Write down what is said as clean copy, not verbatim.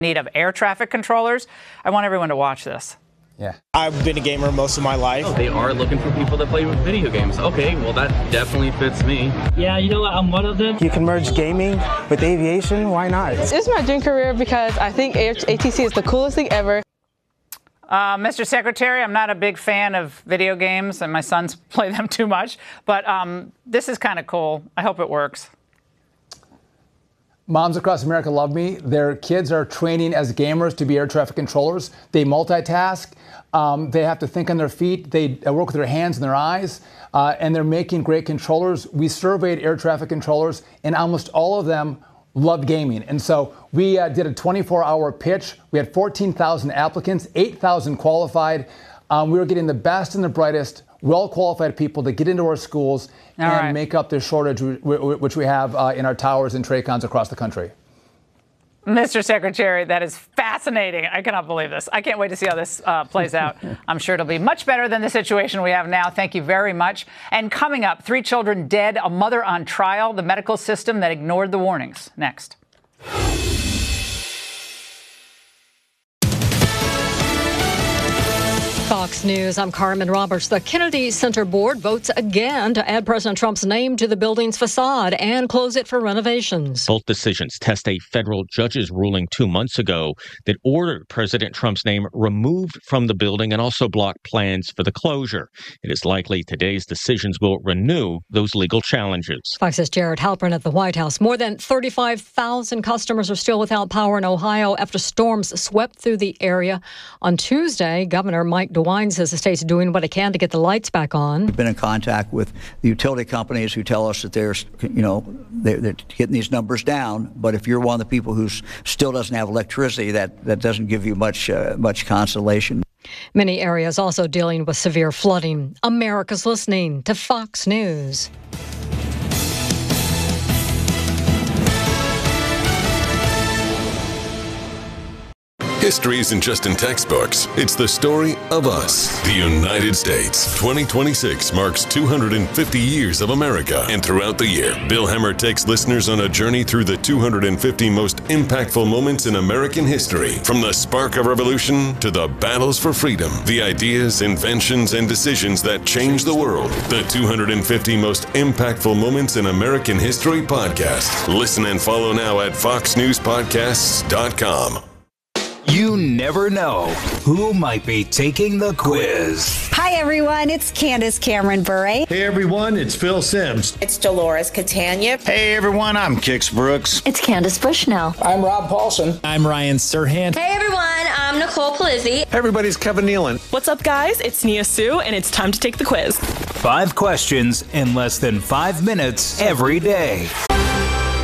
Need of air traffic controllers. I want everyone to watch this. Yeah. I've been a gamer most of my life. Oh, they are looking for people that play with video games. Okay, well that definitely fits me. Yeah, you know what, I'm one of them. You can merge gaming with aviation, why not? It's my dream career because I think ATC is the coolest thing ever. Mr. Secretary, I'm not a big fan of video games, and my sons play them too much, but this is kind of cool. I hope it works. Moms across America love me. Their kids are training as gamers to be air traffic controllers. They multitask. They have to think on their feet. They work with their hands and their eyes, and they're making great controllers. We surveyed air traffic controllers, and almost all of them love gaming. And so we did a 24-hour pitch. We had 14,000 applicants, 8,000 qualified. We were getting the best and the brightest, well-qualified people to get into our schools and make up the shortage which we have in our towers and TRACONs across the country. Mr. Secretary, that is fascinating. I cannot believe this. I can't wait to see how this plays out. I'm sure it'll be much better than the situation we have now. Thank you very much. And coming up, 3 children dead, a mother on trial, the medical system that ignored the warnings. Next. Fox News, I'm Carmen Roberts. The Kennedy Center Board votes again to add President Trump's name to the building's facade and close it for renovations. Both decisions test a federal judge's ruling 2 months ago that ordered President Trump's name removed from the building and also blocked plans for the closure. It is likely today's decisions will renew those legal challenges. Fox's Jared Halpern at the White House. More than 35,000 customers are still without power in Ohio after storms swept through the area. On Tuesday, Governor Mike DeWine says the state's doing what it can to get the lights back on. We've been in contact with the utility companies who tell us that they're getting these numbers down. But if you're one of the people who still doesn't have electricity, that doesn't give you much consolation. Many areas also dealing with severe flooding. America's listening to Fox News. History isn't just in textbooks. It's the story of us, the United States. 2026 marks 250 years of America. And throughout the year, Bill Hemmer takes listeners on a journey through the 250 most impactful moments in American history. From the spark of revolution to the battles for freedom, the ideas, inventions, and decisions that changed the world. The 250 most impactful moments in American history podcast. Listen and follow now at foxnewspodcasts.com. You never know who might be taking the quiz. Hi, everyone. It's Candace Cameron Bure. Hey, everyone. It's Phil Sims. It's Dolores Catania. Hey, everyone. I'm Kix Brooks. It's Candace Bushnell. I'm Rob Paulson. I'm Ryan Serhant. Hey, everyone. I'm Nicole Palizzi. Hey, everybody. It's Kevin Nealon. What's up, guys? It's Nia Sue, and it's time to take the quiz. 5 questions in less than 5 minutes every day.